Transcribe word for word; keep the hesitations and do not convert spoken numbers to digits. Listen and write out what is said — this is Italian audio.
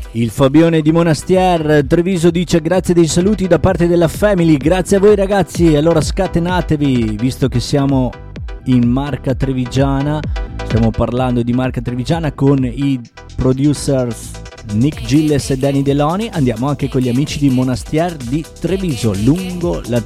Il Fabione di Monastier Treviso dice grazie dei saluti da parte della family, grazie a voi ragazzi. Allora scatenatevi, visto che siamo in Marca Trevigiana, stiamo parlando di Marca Trevigiana con i producers Nick Gilles e Danny Deloni, andiamo anche con gli amici di Monastier di Treviso lungo la